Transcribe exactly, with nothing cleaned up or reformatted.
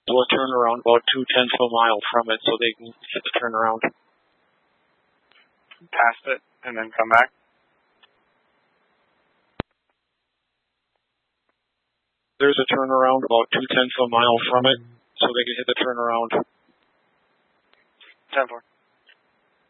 do a turnaround about two-tenths of a mile from it so they can hit the turnaround. Past it and then come back? There's a turnaround about two-tenths of a mile from it so they can hit the turnaround. ten four.